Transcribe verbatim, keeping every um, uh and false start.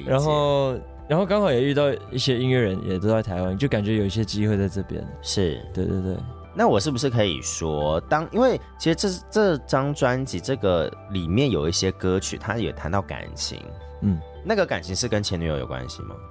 理解。 然后然后刚好也遇到一些音乐人也都在台湾，就感觉有一些机会在这边。 是， 对对对。 那我是不是可以说，当因为其实这这张专辑这个里面有一些歌曲，它也谈到感情，嗯，那个感情是跟前女友有关系吗？